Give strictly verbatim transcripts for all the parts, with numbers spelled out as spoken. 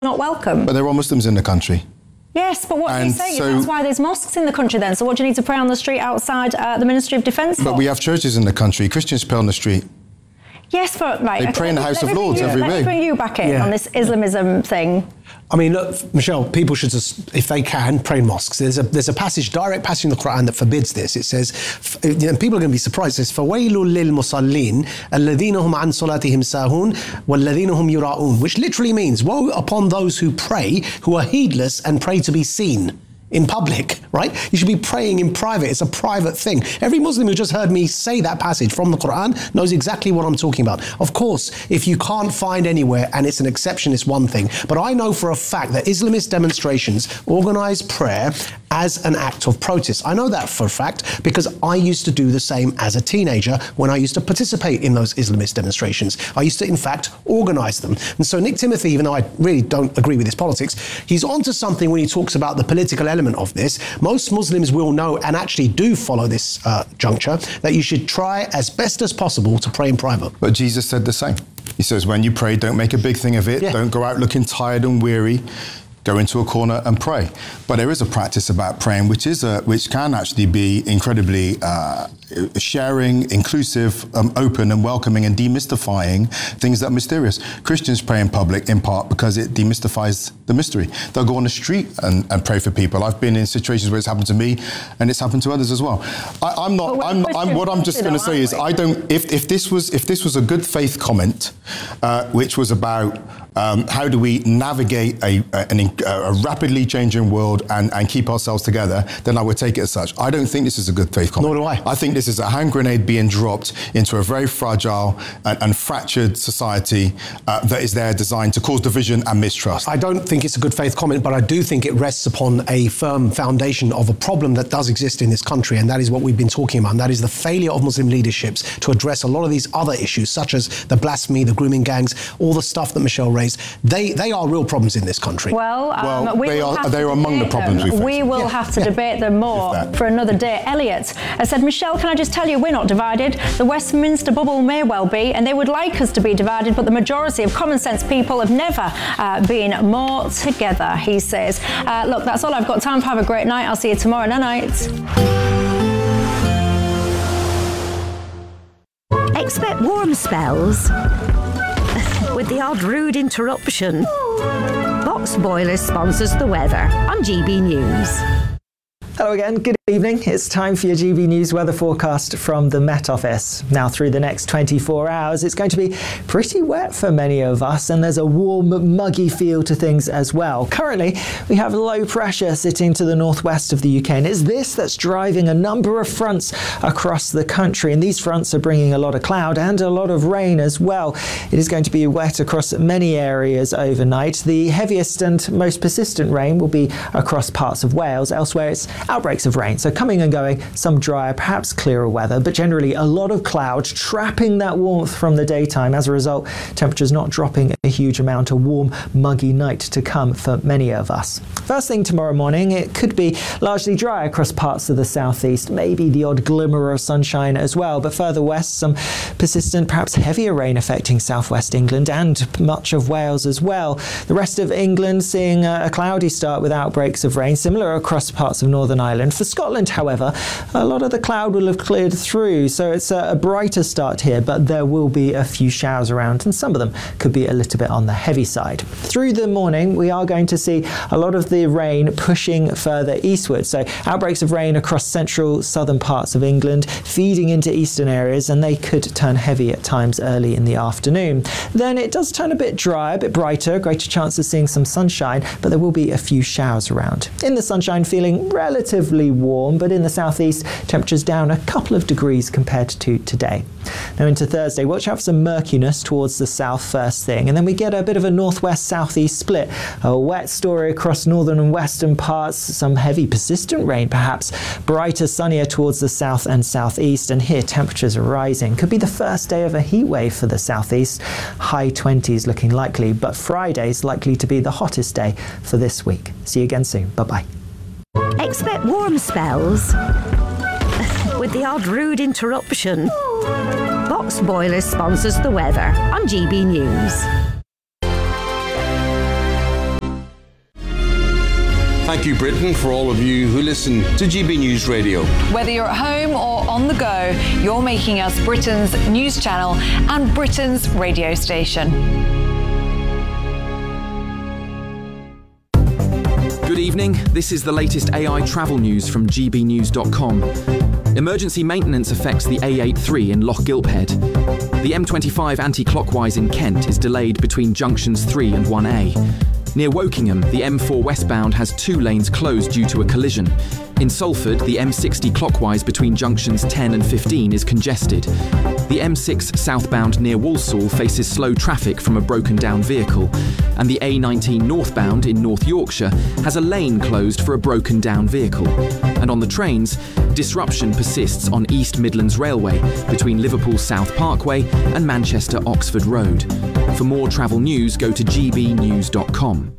not welcome. But there are Muslims in the country. Yes, but what and you say so, is that's why there's mosques in the country then. So what do you need to pray on the street outside uh, the Ministry of Defence for? But we have churches in the country. Christians pray on the street. Yes, for, right. They okay, pray in the House of Lords you, every let week. Let me bring you back in yeah. on this Islamism thing. I mean, look, Michelle, people should just, if they can, pray in mosques. There's a there's a passage, direct passage in the Quran that forbids this. It says, you know, people are going to be surprised. It says, فَوَيْلٌ لِلْمُصَلِّينَ الَّذِينَ هُمْ عَنْ صَلَاتِهِمْ سَاهُونَ وَالَّذِينَ هُمْ يُرَاءُونَ, which literally means, woe upon those who pray, who are heedless and pray to be seen in public, right? You should be praying in private. It's a private thing. Every Muslim who just heard me say that passage from the Quran knows exactly what I'm talking about. Of course, if you can't find anywhere and it's an exception, it's one thing. But I know for a fact that Islamist demonstrations organize prayer as an act of protest. I know that for a fact because I used to do the same as a teenager when I used to participate in those Islamist demonstrations. I used to, in fact, organize them. And so Nick Timothy, even though I really don't agree with his politics, he's onto something when he talks about the political element of this. Most Muslims will know and actually do follow this uh, juncture that you should try as best as possible to pray in private. But Jesus said the same. He says, when you pray, don't make a big thing of it. Yeah. Don't go out looking tired and weary. Go into a corner and pray. But there is a practice about praying, which is a, which can actually be incredibly uh, sharing, inclusive, um, open and welcoming and demystifying things that are mysterious. Christians pray in public in part because it demystifies the mystery. They'll go on the street and, and pray for people. I've been in situations where it's happened to me and it's happened to others as well. I, I'm not, I'm, I'm, what I'm just going to say is I don't, if, if this was, if this was a good faith comment, uh, which was about um, how do we navigate a, an a rapidly changing world and, and keep ourselves together, then I would take it as such. I don't think this is a good faith comment. Nor do I. I think this is a hand grenade being dropped into a very fragile and, and fractured society uh, that is there designed to cause division and mistrust. I don't think it's a good faith comment, but I do think it rests upon a firm foundation of a problem that does exist in this country, and that is what we've been talking about, and that is the failure of Muslim leaderships to address a lot of these other issues, such as the blasphemy, the grooming gangs, all the stuff that Michelle raised. They, they are real problems in this country. Well, Um, well, we they are they are debate among the problems them. we face. We will yeah. have to yeah. debate them more for another day. Elliot has said, Michelle, can I just tell you, we're not divided. The Westminster bubble may well be, and they would like us to be divided, but the majority of common sense people have never uh, been more together, he says. Uh, look, that's all I've got time for. Have a great night. I'll see you tomorrow night. Expect warm spells with the odd rude interruption. Box Boilers sponsors the weather on G B News. Hello again, good evening. It's time for your G B News weather forecast from the Met Office. Now, through the next twenty-four hours, it's going to be pretty wet for many of us, and there's a warm, muggy feel to things as well. Currently, we have low pressure sitting to the northwest of the U K, and it's this that's driving a number of fronts across the country, and these fronts are bringing a lot of cloud and a lot of rain as well. It is going to be wet across many areas overnight. The heaviest and most persistent rain will be across parts of Wales. Elsewhere, it's outbreaks of rain, so coming and going, some drier, perhaps clearer weather, but generally a lot of cloud trapping that warmth from the daytime. As a result, temperatures not dropping a huge amount. A warm, muggy night to come for many of us. First thing tomorrow morning, it could be largely dry across parts of the southeast, maybe the odd glimmer of sunshine as well, but further west, some persistent, perhaps heavier rain affecting southwest England and much of Wales as well. The rest of England seeing a cloudy start with outbreaks of rain, similar across parts of Northern Ireland. For Scotland, however, a lot of the cloud will have cleared through, so it's a, a brighter start here, but there will be a few showers around, and some of them could be a little bit on the heavy side. Through the morning, we are going to see a lot of the rain pushing further eastward, so outbreaks of rain across central, southern parts of England, feeding into eastern areas, and they could turn heavy at times early in the afternoon. Then it does turn a bit dry, a bit brighter, greater chance of seeing some sunshine, but there will be a few showers around. In the sunshine, feeling relatively warm, but in the southeast, temperatures down a couple of degrees compared to today. Now into Thursday, watch out for some murkiness towards the south first thing, and then we get a bit of a northwest-southeast split. A wet story across northern and western parts, some heavy persistent rain perhaps, brighter, sunnier towards the south and southeast, and here temperatures are rising. Could be the first day of a heat wave for the southeast, high twenties looking likely, but Friday's likely to be the hottest day for this week. See you again soon. Bye-bye. Expect warm spells with the odd rude interruption. Box Boilers sponsors the weather on G B News. Thank you, Britain, for all of you who listen to G B News Radio. Whether you're at home or on the go, you're making us Britain's news channel and Britain's radio station. Good evening. This is the latest A I travel news from G B news dot com. Emergency maintenance affects the A eighty-three in Loch Gilphead. The M twenty-five anti-clockwise in Kent is delayed between junctions three and one A. Near Wokingham, the M four westbound has two lanes closed due to a collision. In Salford, the M sixty clockwise between junctions ten and fifteen is congested. The M six southbound near Walsall faces slow traffic from a broken down vehicle. And the A nineteen northbound in North Yorkshire has a lane closed for a broken down vehicle. And on the trains, disruption persists on East Midlands Railway between Liverpool South Parkway and Manchester Oxford Road. For more travel news, go to G B news dot com.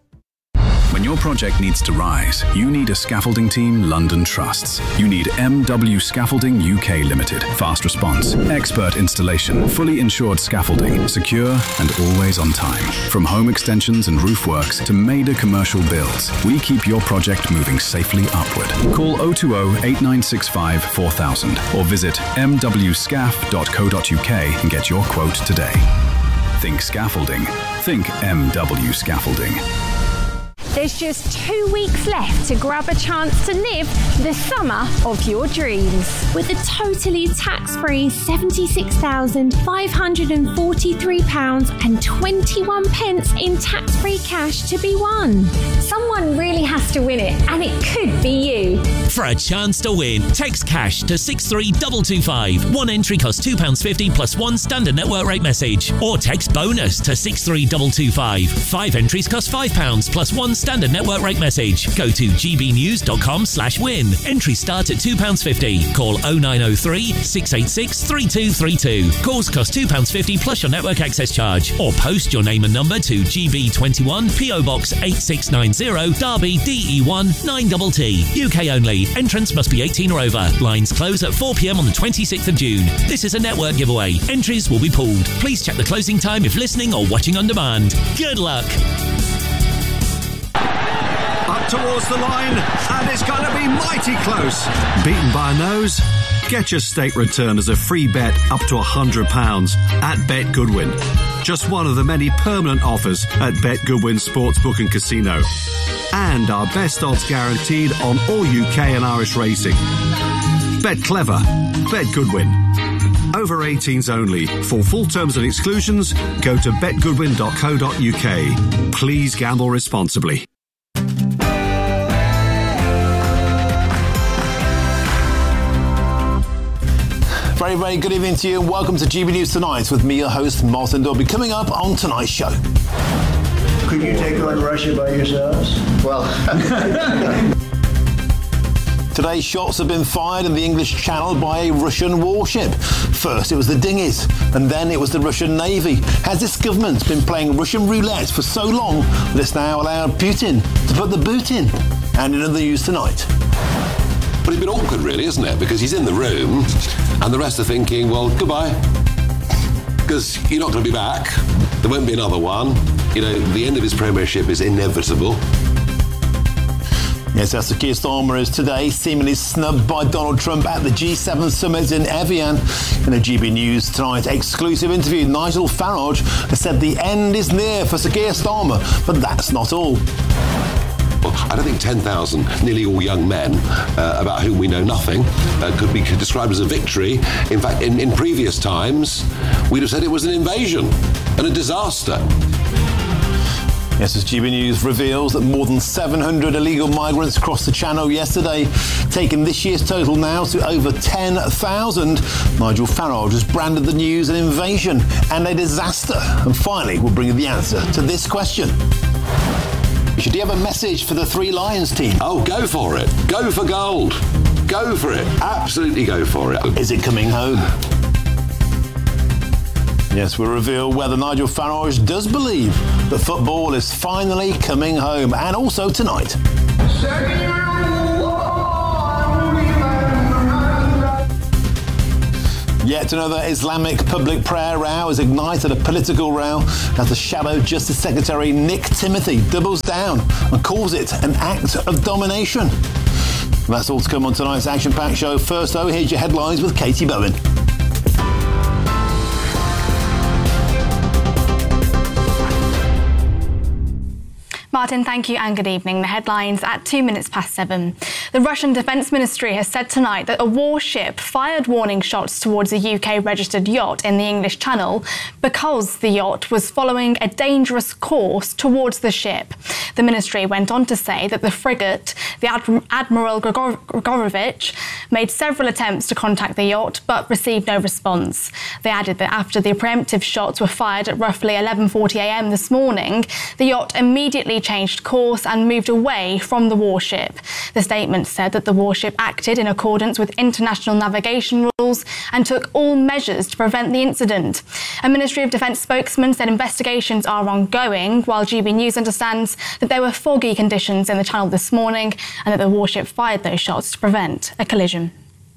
When your project needs to rise, you need a scaffolding team London trusts. You need M W Scaffolding U K Limited. Fast response, expert installation, fully insured scaffolding, secure and always on time. From home extensions and roof works to major commercial builds, we keep your project moving safely upward. Call oh two oh, eight nine six five, four thousand or visit m w scaff dot co dot u k and get your quote today. Think scaffolding. Think M W Scaffolding. There's just two weeks left to grab a chance to live the summer of your dreams. With a totally tax-free seventy-six thousand five hundred forty-three pounds and twenty-one pence in tax-free cash to be won. Someone really has to win it, and it could be you. For a chance to win, text cash to six three two two five. One entry costs two pounds fifty plus one standard network rate message. Or text bonus to six three two two five. Five entries cost five pounds plus one standard network rate message. Go to g b news dot com slash win. Entries start at two pounds fifty. Call oh nine oh three, six eight six, three two three two. Calls cost two pounds fifty plus your network access charge. Or post your name and number to G B twenty-one, P O Box eight six nine zero, Derby, D E one nine T T. U K only. Entrance must be eighteen or over. Lines close at four p m on the twenty-sixth of June. This is a network giveaway. Entries will be pulled. Please check the closing time if listening or watching on demand. Good luck. Up towards the line, and it's going to be mighty close. Beaten by a nose? Get your stake return as a free bet up to one hundred pounds at Bet Goodwin. Just one of the many permanent offers at Bet Goodwin Sportsbook and Casino. And our best odds guaranteed on all U K and Irish racing. Bet clever. Bet Goodwin. Over eighteens only. For full terms and exclusions, go to bet goodwin dot co dot u k. Please gamble responsibly. Very, very good evening to you and welcome to G B News Tonight with me, your host, Martin Dobby. Coming up on tonight's show. Could you take on Russia by yourselves? Well... Today, shots have been fired in the English Channel by a Russian warship. First, it was the dinghies, and then it was the Russian Navy. Has this government been playing Russian roulette for so long that it's now allowed Putin to put the boot in? And in other news tonight. But it's been awkward, really, isn't it? Because he's in the room, and the rest are thinking, well, goodbye. Because you're not going to be back. There won't be another one. You know, the end of his premiership is inevitable. Yes, Sir Keir Starmer is today seemingly snubbed by Donald Trump at the G seven summit in Evian. In a G B News Tonight exclusive interview, Nigel Farage has said the end is near for Sir Keir Starmer, but that's not all. Well, I don't think ten thousand, nearly all young men, uh, about whom we know nothing, uh, could be described as a victory. In fact, in, in previous times, we'd have said it was an invasion and a disaster. Yes, as G B News reveals that more than seven hundred illegal migrants crossed the Channel yesterday, taking this year's total now to over ten thousand. Nigel Farage has branded the news an invasion and a disaster. And finally, we'll bring you the answer to this question. Should you have a message for the Three Lions team? Oh, go for it. Go for gold. Go for it. Absolutely go for it. Is it coming home? Yes, we'll reveal whether Nigel Farage does believe that football is finally coming home, and also tonight. Yet another Islamic public prayer row has ignited a political row as the Shadow Justice Secretary Nick Timothy doubles down and calls it an act of domination. That's all to come on tonight's action-packed show. First, though, here's your headlines with Katie Bowen. Martin, thank you and good evening. The headlines at two minutes past seven. The Russian Defence Ministry has said tonight that a warship fired warning shots towards a U K-registered yacht in the English Channel because the yacht was following a dangerous course towards the ship. The ministry went on to say that the frigate, the Ad- Admiral Grigor- Grigorovich, made several attempts to contact the yacht but received no response. They added that after the preemptive shots were fired at roughly eleven forty a m this morning, the yacht immediately changed course and moved away from the warship. The statement said that the warship acted in accordance with international navigation rules and took all measures to prevent the incident. A Ministry of Defence spokesman said investigations are ongoing, while G B News understands that there were foggy conditions in the Channel this morning and that the warship fired those shots to prevent a collision.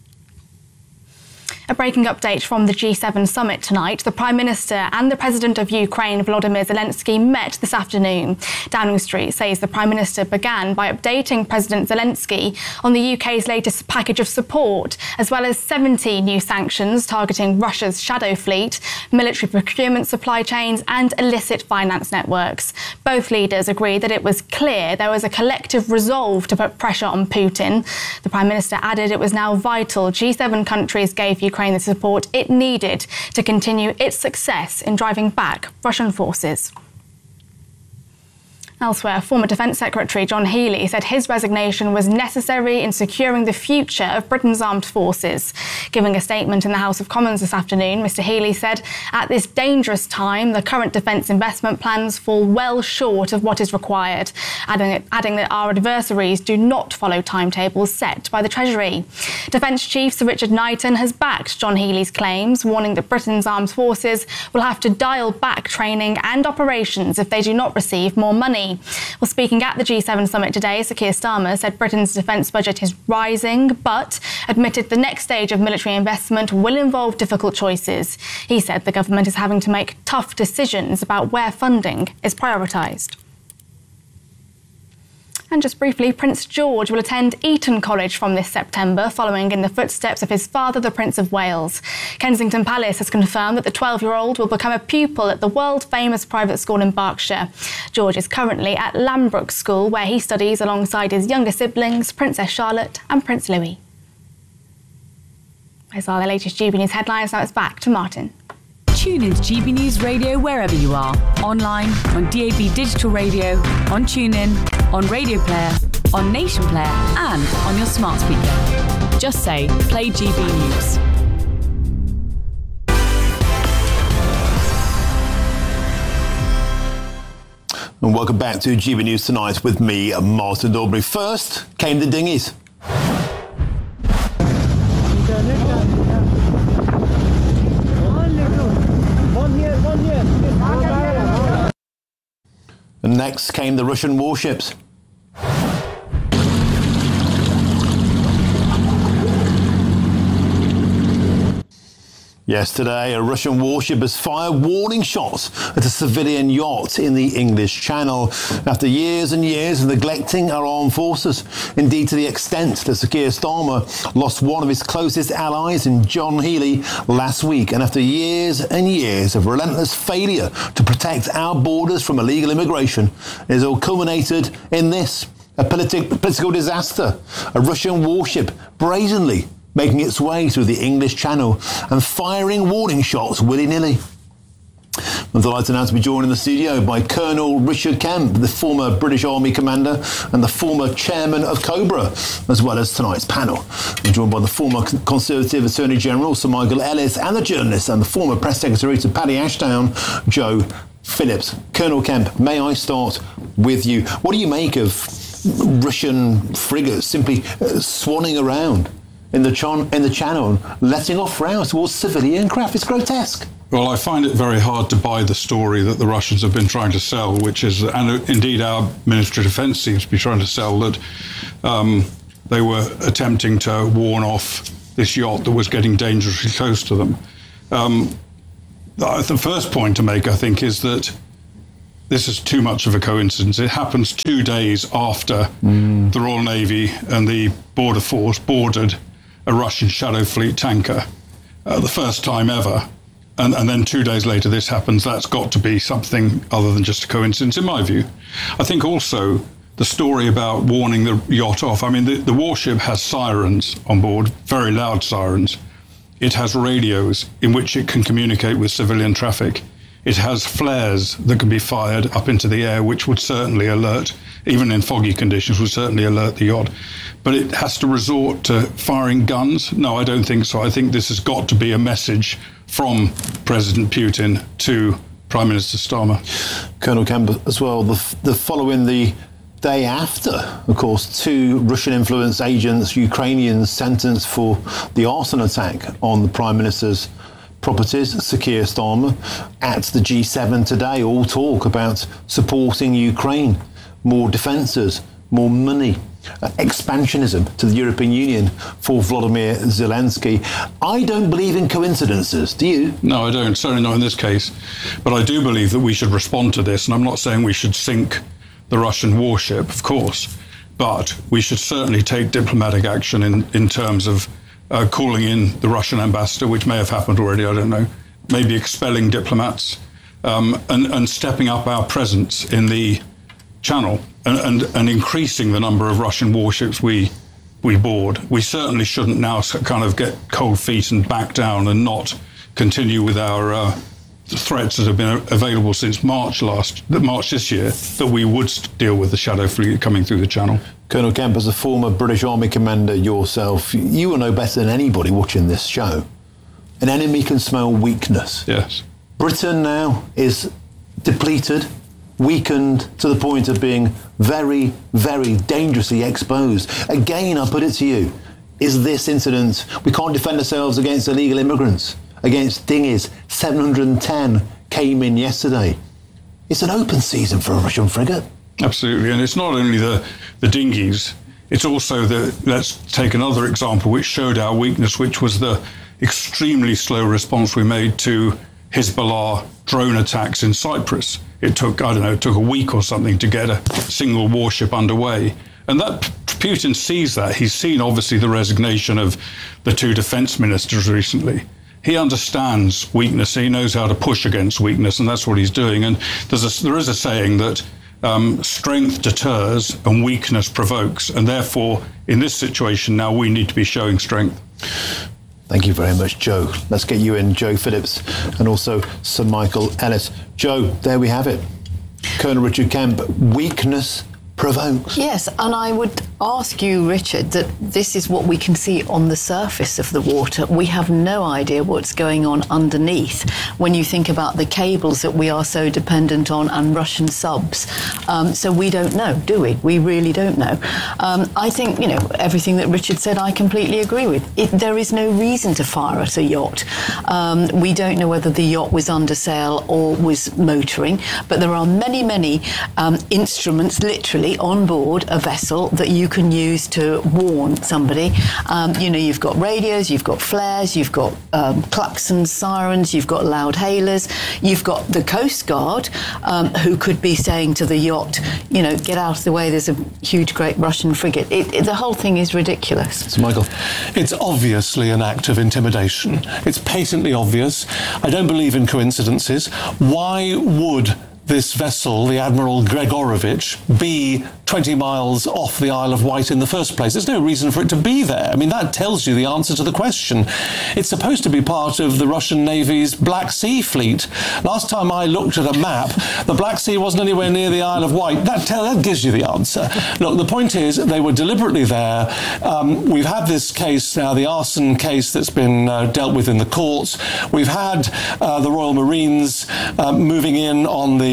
A breaking update from the G seven summit tonight. The Prime Minister and the President of Ukraine, Volodymyr Zelensky, met this afternoon. Downing Street says the Prime Minister began by updating President Zelensky on the U K's latest package of support, as well as seventy new sanctions targeting Russia's shadow fleet, military procurement supply chains and illicit finance networks. Both leaders agreed that it was clear there was a collective resolve to put pressure on Putin. The Prime Minister added it was now vital G seven countries gave Ukraine Ukraine the support it needed to continue its success in driving back Russian forces. Elsewhere, former Defence Secretary John Healey said his resignation was necessary in securing the future of Britain's armed forces. Giving a statement in the House of Commons this afternoon, Mr Healey said, "At this dangerous time, the current defence investment plans fall well short of what is required," adding, adding that our adversaries do not follow timetables set by the Treasury. Defence Chief Sir Richard Knighton has backed John Healey's claims, warning that Britain's armed forces will have to dial back training and operations if they do not receive more money. Well, speaking at the G seven summit today, Sir Keir Starmer said Britain's defence budget is rising, but admitted the next stage of military investment will involve difficult choices. He said the government is having to make tough decisions about where funding is prioritised. And just briefly, Prince George will attend Eton College from this September, following in the footsteps of his father, the Prince of Wales. Kensington Palace has confirmed that the twelve-year-old will become a pupil at the world-famous private school in Berkshire. George is currently at Lambrook School, where he studies alongside his younger siblings, Princess Charlotte and Prince Louis. Those are the latest G B News headlines. Now it's back to Martin. Tune into G B News Radio wherever you are. Online, on D A B Digital Radio, on TuneIn, on Radio Player, on Nation Player and on your smart speaker. Just say, play G B News. And welcome back to G B News Tonight with me, Martin Dalbury. First came the dinghies. And next came the Russian warships. Yesterday, a Russian warship has fired warning shots at a civilian yacht in the English Channel after years and years of neglecting our armed forces. Indeed, to the extent that Sir Keir Starmer lost one of his closest allies in John Healey last week, and after years and years of relentless failure to protect our borders from illegal immigration, it has all culminated in this, a politi- political disaster. A Russian warship brazenly making its way through the English Channel and firing warning shots willy-nilly. I'm delighted now to be joined in the studio by Colonel Richard Kemp, the former British Army commander and the former chairman of Cobra, as well as tonight's panel. I'm joined by the former Conservative Attorney General, Sir Michael Ellis, and the journalist and the former press secretary to Paddy Ashdown, Joe Phillips. Colonel Kemp, may I start with you? What do you make of Russian frigates simply uh, swanning around in the, ch- in the Channel, letting off rounds towards civilian craft? It's grotesque. Well, I find it very hard to buy the story that the Russians have been trying to sell, which is, and indeed our Ministry of Defence seems to be trying to sell, that um, they were attempting to warn off this yacht that was getting dangerously close to them. Um, the first point to make, I think, is that this is too much of a coincidence. It happens two days after mm. the Royal Navy and the Border Force boarded a Russian Shadow Fleet tanker, uh, the first time ever. And, and then two days later this happens. That's got to be something other than just a coincidence, in my view. I think also the story about warning the yacht off, I mean, the, the warship has sirens on board, very loud sirens. It has radios in which it can communicate with civilian traffic. It has flares that can be fired up into the air, which would certainly alert, even in foggy conditions, would certainly alert the yacht. But it has to resort to firing guns? No, I don't think so. I think this has got to be a message from President Putin to Prime Minister Starmer. Colonel Kemp as well, the, the following the day after, of course, two Russian-influenced agents, Ukrainians, sentenced for the arson attack on the Prime Minister's properties. Sir Keir Starmer at the G seven today, all talk about supporting Ukraine, more defences, more money, uh, expansionism to the European Union for Volodymyr Zelensky. I don't believe in coincidences, do you? No, I don't, certainly not in this case. But I do believe that we should respond to this, and I'm not saying we should sink the Russian warship, of course, but we should certainly take diplomatic action in, in terms of uh, calling in the Russian ambassador, which may have happened already, I don't know, maybe expelling diplomats, um, and, and stepping up our presence in the Channel and, and, and increasing the number of Russian warships we we board. We certainly shouldn't now kind of get cold feet and back down and not continue with our uh, threats that have been available since March last, March this year, that we would deal with the Shadow Fleet coming through the Channel. Colonel Kemp, as a former British Army commander yourself, you will know better than anybody watching this show. An enemy can smell weakness. Yes. Britain now is depleted, weakened to the point of being very, very dangerously exposed. Again, I put it to you, is this incident, we can't defend ourselves against illegal immigrants, against dinghies. seven hundred ten came in yesterday. It's an open season for a Russian frigate. Absolutely, and it's not only the, the dinghies, it's also the, let's take another example which showed our weakness, which was the extremely slow response we made to Hezbollah drone attacks in Cyprus. It took, I don't know, it took a week or something to get a single warship underway. And that Putin sees that. He's seen, obviously, the resignation of the two defense ministers recently. He understands weakness. He knows how to push against weakness, and that's what he's doing. And there's a, there is a saying that um, strength deters and weakness provokes. And therefore, in this situation now, we need to be showing strength. Thank you very much, Joe. Let's get you in, Joe Phillips, and also Sir Michael Ellis. Joe, there we have it. Colonel Richard Kemp, weakness provokes. Yes, and I would ask you, Richard, that this is what we can see on the surface of the water. We have no idea what's going on underneath when you think about the cables that we are so dependent on and Russian subs. Um, so we don't know, do we? We really don't know. Um, I think, you know, everything that Richard said, I completely agree with. It, there is no reason to fire at a yacht. Um, we don't know whether the yacht was under sail or was motoring, but there are many, many um, instruments, literally, on board a vessel that you can use to warn somebody. Um, you know, you've got radios, you've got flares, you've got um, klaxons, sirens, you've got loud hailers, you've got the Coast Guard, um, who could be saying to the yacht, you know, get out of the way, there's a huge, great Russian frigate. It, it, the whole thing is ridiculous. So, Michael? It's obviously an act of intimidation. It's patently obvious. I don't believe in coincidences. Why would this vessel, the Admiral Gregorovich, be twenty miles off the Isle of Wight in the first place? There's no reason for it to be there. I mean, that tells you the answer to the question. It's supposed to be part of the Russian Navy's Black Sea fleet. Last time I looked at a map, the Black Sea wasn't anywhere near the Isle of Wight. That, tell, that gives you the answer. Look, the point is, they were deliberately there. Um, we've had this case now, the arson case that's been uh, dealt with in the courts. We've had uh, the Royal Marines uh, moving in on the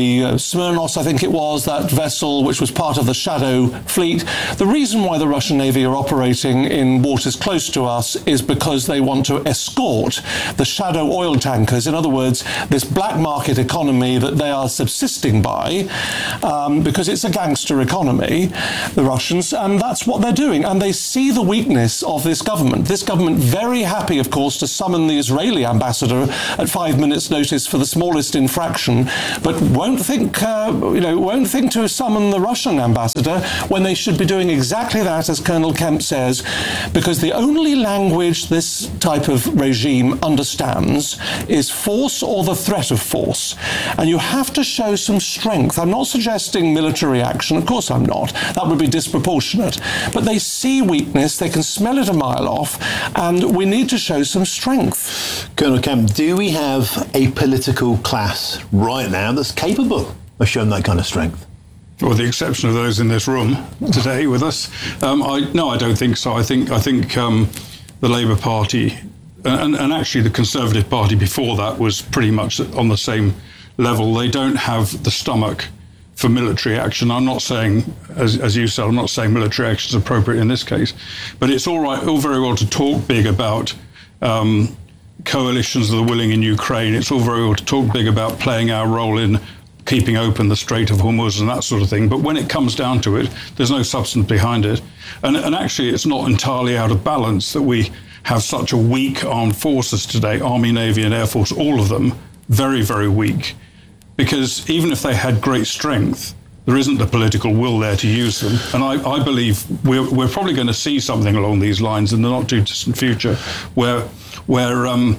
the uh, Smirnos, I think it was, that vessel which was part of the Shadow fleet. The reason why the Russian Navy are operating in waters close to us is because they want to escort the Shadow oil tankers. In other words, this black market economy that they are subsisting by, um, because it's a gangster economy, the Russians, and that's what they're doing. And they see the weakness of this government. This government very happy, of course, to summon the Israeli ambassador at five minutes' notice for the smallest infraction, but won't think, uh, you know, won't think to summon the Russian ambassador when they should be doing exactly that, as Colonel Kemp says, because the only language this type of regime understands is force or the threat of force. And you have to show some strength. I'm not suggesting military action. Of course I'm not. That would be disproportionate. But they see weakness. They can smell it a mile off. And we need to show some strength. Colonel Kemp, do we have a political class right now that's capable of showing that kind of strength? With the exception of those in this room today with us, um, I, no, I don't think so. I think I think um, the Labour Party and, and actually the Conservative Party before that was pretty much on the same level. They don't have the stomach for military action. I'm not saying, as, as you said, I'm not saying military action is appropriate in this case, but it's all right, all very well to talk big about um, coalitions of the willing in Ukraine. It's all very well to talk big about playing our role in keeping open the Strait of Hormuz and that sort of thing. But when it comes down to it, there's no substance behind it. And, and actually, it's not entirely out of balance that we have such a weak armed forces today, Army, Navy and Air Force, all of them very, very weak. Because even if they had great strength, there isn't the political will there to use them. And I, I believe we're, we're probably going to see something along these lines in the not too distant future where, where um,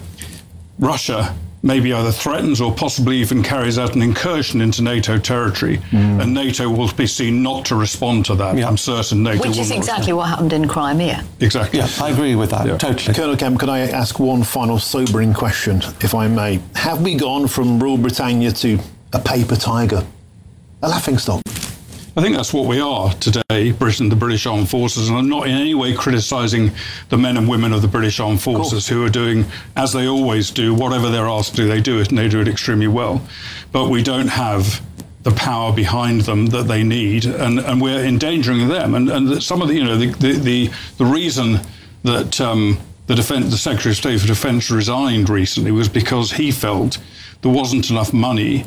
Russia maybe either threatens or possibly even carries out an incursion into NATO territory, mm. and NATO will be seen not to respond to that. Yeah. I'm certain NATO will. Which is exactly what happened in Crimea. Exactly. Yeah, I agree with that, yeah. Totally. Colonel Kemp, can I ask one final sobering question, if I may? Have we gone from Rule Britannia to a paper tiger, a laughingstock? I think that's what we are today, Britain, the British Armed Forces, and I'm not in any way criticising the men and women of the British Armed Forces who are doing, as they always do, whatever they're asked to do, they do it, and they do it extremely well. But we don't have the power behind them that they need, and, and we're endangering them. And, and some of the, you know, the the the, the reason that um, the defense, the Secretary of State for Defence resigned recently was because he felt there wasn't enough money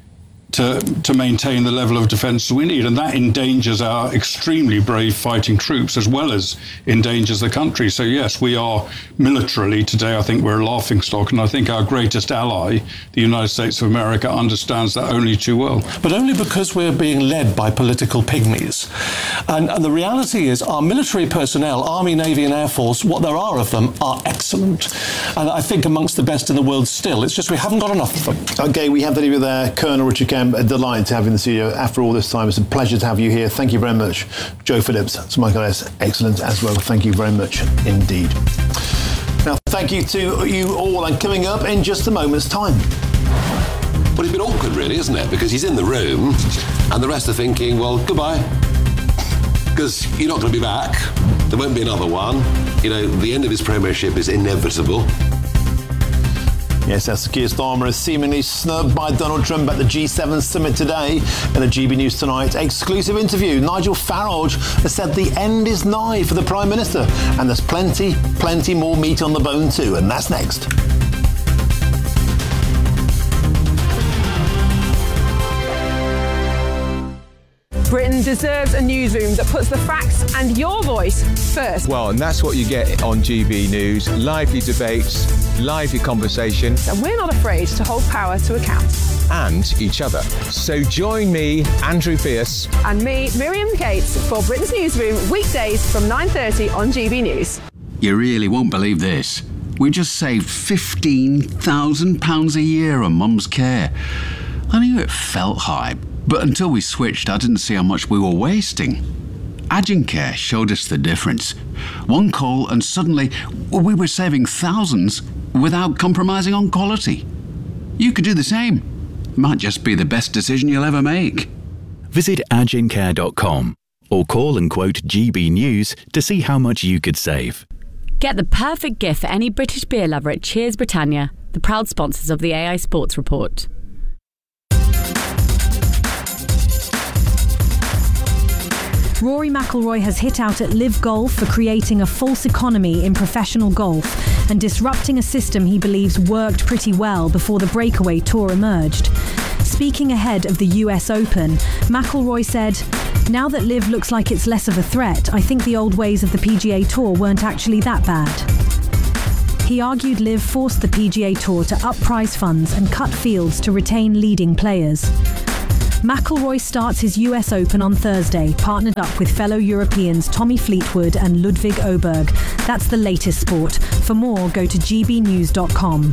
to to maintain the level of defence we need. And that endangers our extremely brave fighting troops as well as endangers the country. So yes, we are militarily today, I think we're a laughingstock, and I think our greatest ally, the United States of America, understands that only too well. But only because we're being led by political pygmies. And, and the reality is our military personnel, Army, Navy and Air Force, what there are of them, are excellent. And I think amongst the best in the world still. It's just we haven't got enough of them. Okay, we have to leave it there. Colonel Richard Kemp, a delight to have you in the studio after all this time. It's a pleasure to have you here. Thank you very much. Joe Phillips, Sir Michael S., excellent as well. Thank you very much indeed. Now, thank you to you all, and coming up in just a moment's time. Well, it's been awkward, really, isn't it? Because he's in the room, and the rest are thinking, well, goodbye. Because you're not going to be back. There won't be another one. You know, the end of his premiership is inevitable. Yes, as Keir Starmer is seemingly snubbed by Donald Trump at the G seven summit today. In a G B News Tonight exclusive interview, Nigel Farage has said the end is nigh for the Prime Minister, and there's plenty, plenty more meat on the bone too, and that's next. Britain deserves a newsroom that puts the facts and your voice first. Well, and that's what you get on G B News. Lively debates, lively conversation. And we're not afraid to hold power to account. And each other. So join me, Andrew Pierce. And me, Miriam Gates, for Britain's Newsroom, weekdays from nine thirty on G B News. You really won't believe this. We just saved fifteen thousand pounds a year on Mum's care. I knew it felt high, but until we switched, I didn't see how much we were wasting. Agincare showed us the difference. One call and suddenly we were saving thousands without compromising on quality. You could do the same. Might just be the best decision you'll ever make. Visit agincare dot com or call and quote G B News to see how much you could save. Get the perfect gift for any British beer lover at Cheers Britannia, the proud sponsors of the A I Sports Report. Rory McIlroy has hit out at Live Golf for creating a false economy in professional golf and disrupting a system he believes worked pretty well before the breakaway tour emerged. Speaking ahead of the U S Open, McIlroy said, "Now that Live looks like it's less of a threat, I think the old ways of the P G A Tour weren't actually that bad." He argued Live forced the P G A Tour to up prize funds and cut fields to retain leading players. McIlroy starts his U S Open on Thursday, partnered up with fellow Europeans Tommy Fleetwood and Ludwig Oberg. That's the latest sport. For more, go to g b news dot com.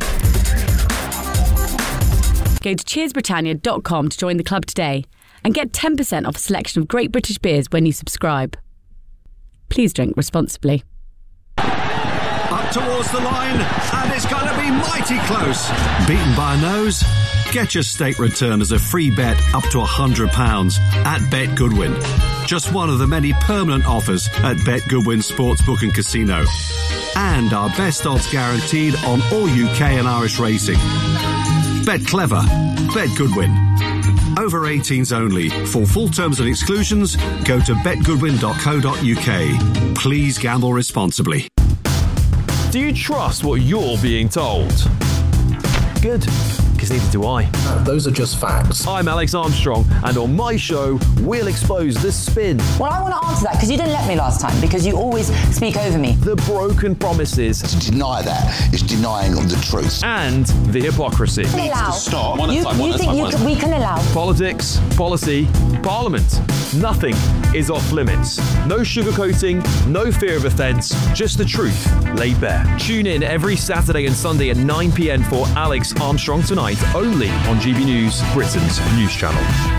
Go to cheers britannia dot com to join the club today and get ten percent off a selection of great British beers when you subscribe. Please drink responsibly. Up towards the line, and it's going to be mighty close. Beaten by a nose? Get your stake return as a free bet up to one hundred pounds at Bet Goodwin. Just one of the many permanent offers at Bet Goodwin Sportsbook and Casino. And our best odds guaranteed on all U K and Irish racing. Bet clever. Bet Goodwin. Over eighteens only. For full terms and exclusions, go to bet goodwin dot co dot u k. Please gamble responsibly. Do you trust what you're being told? Good, because neither do I. Uh, those are just facts. I'm Alex Armstrong, and on my show, we'll expose the spin. Well, I want to answer that, because you didn't let me last time, because you always speak over me. The broken promises. To deny that is denying the truth. And the hypocrisy. We can allow. Stop. You, you think time, you can, we can allow. Politics, policy, parliament. Nothing is off limits. No sugarcoating, no fear of offence, just the truth laid bare. Tune in every Saturday and Sunday at nine p.m. for Alex Armstrong Tonight, only on G B News, Britain's news channel.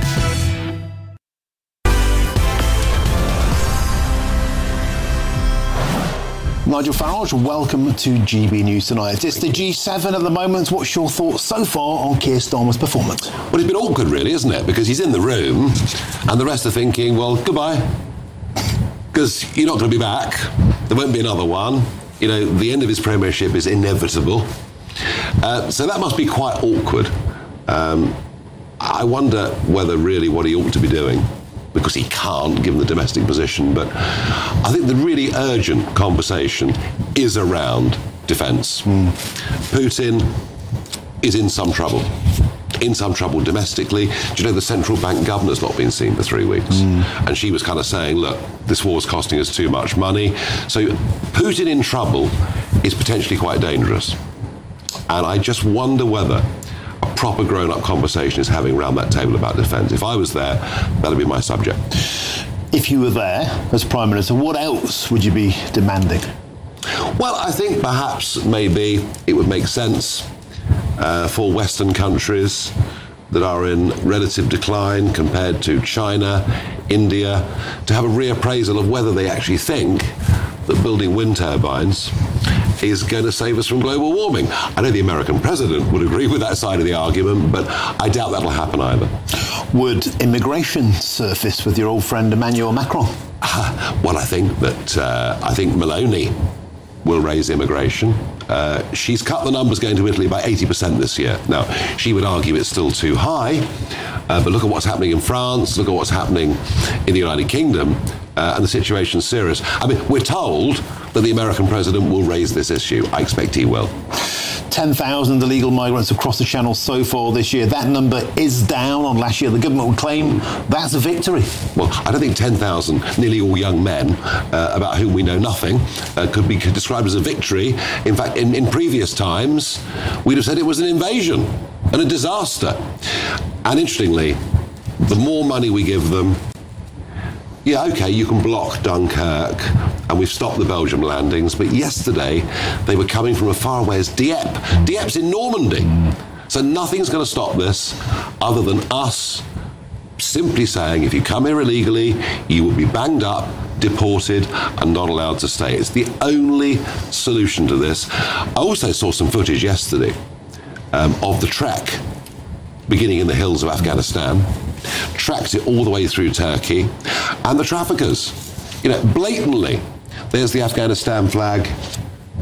Nigel Farage, welcome to G B News Tonight. It's the G seven at the moment. What's your thoughts so far on Keir Starmer's performance? Well, it's been awkward, really, isn't it? Because he's in the room and the rest are thinking, well, goodbye. Because you're not going to be back. There won't be another one. You know, the end of his premiership is inevitable. Uh, so that must be quite awkward. Um, I wonder whether really what he ought to be doing, because he can't, given the domestic position, but I think the really urgent conversation is around defence. Mm. Putin is in some trouble. In some trouble domestically. Do you know the central bank governor's not been seen for three weeks? Mm. And she was kind of saying, look, this war's costing us too much money. So Putin in trouble is potentially quite dangerous. And I just wonder whether a proper grown-up conversation is having around that table about defence. If I was there, that'd be my subject. If you were there as Prime Minister, what else would you be demanding? Well, I think perhaps maybe it would make sense uh, for Western countries that are in relative decline compared to China, India, to have a reappraisal of whether they actually think that building wind turbines is going to save us from global warming. I know the American president would agree with that side of the argument, but I doubt that'll happen either. Would immigration surface with your old friend Emmanuel Macron? Uh, well, I think that uh, I think Meloni will raise immigration. Uh, she's cut the numbers going to Italy by eighty percent this year. Now, she would argue it's still too high, uh, but look at what's happening in France, look at what's happening in the United Kingdom, uh, and the situation's serious. I mean, we're told that the American president will raise this issue. I expect he will. ten thousand illegal migrants across the Channel so far this year. That number is down on last year. The government would claim that's a victory. Well, I don't think ten thousand, nearly all young men, uh, about whom we know nothing, uh, could be described as a victory. In fact, in, in previous times, we'd have said it was an invasion and a disaster. And interestingly, the more money we give them, yeah, OK, you can block Dunkirk, and we've stopped the Belgium landings, but yesterday they were coming from as far away as Dieppe. Dieppe's in Normandy. So nothing's going to stop this other than us simply saying, if you come here illegally, you will be banged up, deported, and not allowed to stay. It's the only solution to this. I also saw some footage yesterday um, of the trek beginning in the hills of Afghanistan, tracked it all the way through Turkey, and the traffickers, you know, blatantly, there's the Afghanistan flag,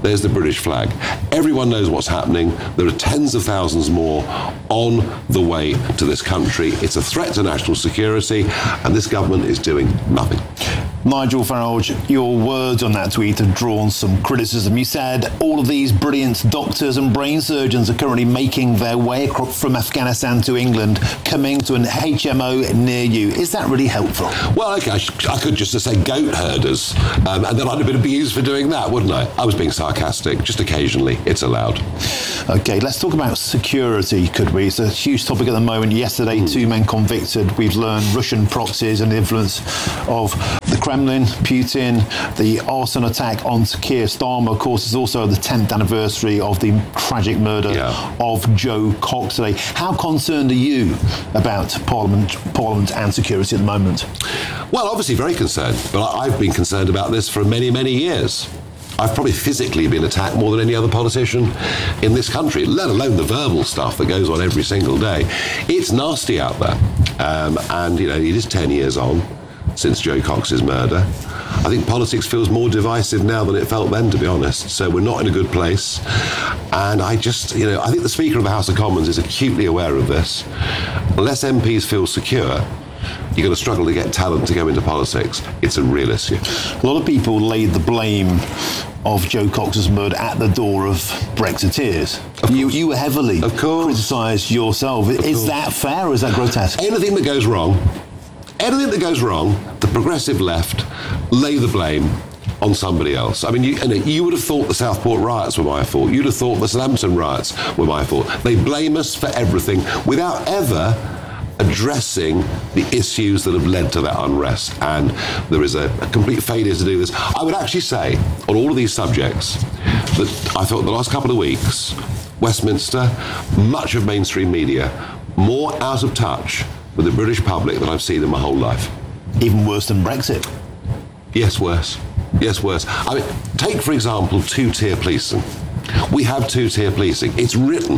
there's the British flag. Everyone knows what's happening. There are tens of thousands more on the way to this country. It's a threat to national security, and this government is doing nothing. Nigel Farage, your words on that tweet have drawn some criticism. You said all of these brilliant doctors and brain surgeons are currently making their way from Afghanistan to England, coming to an H M O near you. Is that really helpful? Well, okay, I, sh- I could just say goat herders, um, and then I'd have been abused for doing that, wouldn't I? I was being sarcastic. Just occasionally, it's allowed. Okay, let's talk about security, could we? It's a huge topic at the moment. Yesterday, mm. two men convicted. We've learned Russian proxies and the influence of the Kremlin, Putin, the arson attack on Keir Starmer. Of course, it's also the tenth anniversary of the tragic murder yeah. of Joe Cox today. How concerned are you about Parliament, Parliament and security at the moment? Well, obviously very concerned, but I've been concerned about this for many, many years. I've probably physically been attacked more than any other politician in this country, let alone the verbal stuff that goes on every single day. It's nasty out there. Um, and, you know, it is ten years on since Joe Cox's murder. I think politics feels more divisive now than it felt then, to be honest. So we're not in a good place. And I just, you know, I think the Speaker of the House of Commons is acutely aware of this. Unless M Ps feel secure, you're going to struggle to get talent to go into politics. It's a real issue. A lot of people laid the blame of Joe Cox's murder at the door of Brexiteers. Of you, you were heavily of course. criticised yourself. Of is course. that fair or is that grotesque? Anything that goes wrong, anything that goes wrong, the progressive left lay the blame on somebody else. I mean, you, you would have thought the Southport riots were my fault. You'd have thought the Southampton riots were my fault. They blame us for everything without ever addressing the issues that have led to that unrest. And there is a, a complete failure to do this. I would actually say, on all of these subjects, that I thought the last couple of weeks, Westminster, much of mainstream media, more out of touch with the British public than I've seen in my whole life. Even worse than Brexit? Yes, worse. Yes, worse. I mean, take, for example, two-tier policing. We have two-tier policing. It's written